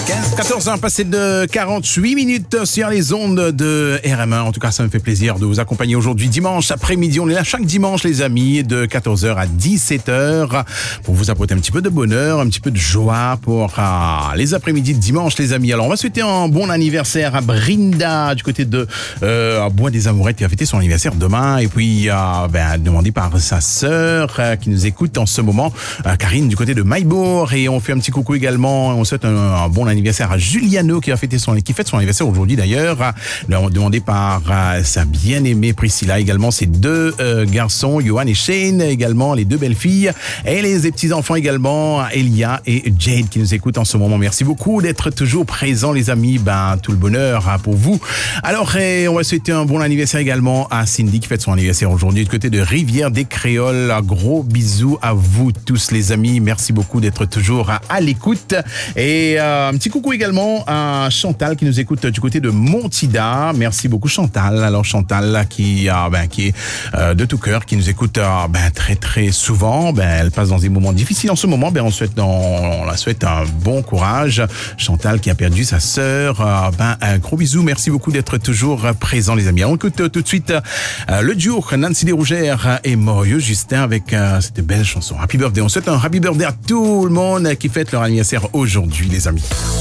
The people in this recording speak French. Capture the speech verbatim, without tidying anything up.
quatorze heures passées de quarante-huit minutes sur les ondes de R M un. En tout cas, ça me fait plaisir de vous accompagner aujourd'hui dimanche après-midi. On est là chaque dimanche, les amis, de quatorze heures à dix-sept heures pour vous apporter un petit peu de bonheur, un petit peu de joie pour ah, les après-midi de dimanche, les amis. Alors, on va souhaiter un bon anniversaire à Brinda du côté de euh, Bois des Amourettes qui va fêter son anniversaire demain. Et puis, euh, ben, demandé par sa sœur euh, qui nous écoute en ce moment, euh, Karine du côté de Maillebourg. Et on fait un petit coucou également. On souhaite un, un bon anniversaire à Juliano qui a fêté son, qui fête son anniversaire aujourd'hui d'ailleurs. Demandé par euh, sa bien-aimée Priscilla également, ses deux euh, garçons, Johan et Shane, également les deux belles filles et les petits-enfants également, Elia et Jade qui nous écoutent en ce moment. Merci beaucoup d'être toujours présents, les amis. Ben, tout le bonheur hein, pour vous. Alors, et on va souhaiter un bon anniversaire également à Cindy qui fête son anniversaire aujourd'hui du côté de Rivière des Créoles. Un gros bisous à vous tous, les amis. Merci beaucoup d'être toujours à, à l'écoute. Et euh, un petit coucou également à Chantal qui nous écoute du côté de Montida. Merci beaucoup, Chantal. Alors, Chantal qui, euh, ben, qui est euh, de tout cœur, qui nous écoute euh, ben, très très souvent. Ben, elle passe dans des moments difficiles en ce moment. Ben, on, souhaite, on, on la souhaite un bon courage. Chantal qui a perdu sa sœur. Euh, ben, un gros bisou. Merci beaucoup d'être toujours présent, les amis. On écoute euh, tout de suite euh, le duo Nancy Desrougères et Maurice Justin avec euh, cette belle chanson. Happy Birthday. On souhaite un Happy Birthday à tout le monde qui fête leur anniversaire aujourd'hui, les amis.